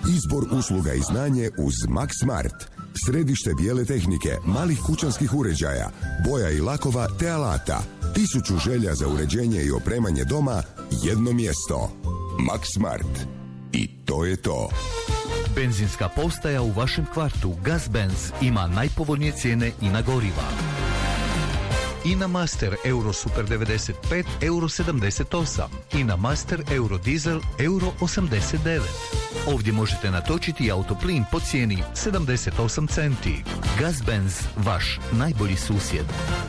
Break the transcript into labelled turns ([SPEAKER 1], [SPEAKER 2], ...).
[SPEAKER 1] Izbor usluga i znanje uz Max Smart. Središte bijele tehnike, malih kućanskih uređaja, boja i lakova te alata. 1000 želja za uređenje i opremanje doma, jedno mjesto. Max Smart. I to je to.
[SPEAKER 2] Benzinska postaja u vašem kvartu Gazbenz ima najpovoljnije cijene i na goriva. INA Master Euro Super 95 Euro 78, INA Master Euro Diesel Euro 89. Ovdje možete natočiti autoplin po cijeni 78 centi. Gazbenz, vaš najbolji susjed.